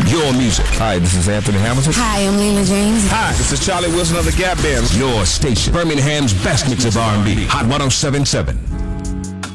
Your music. Hi, this is Anthony Hamilton. Hi, I'm Leela James. Hi, this is Charlie Wilson of the Gap Band. Your station. Birmingham's best mix of R&B. Hot 107.7.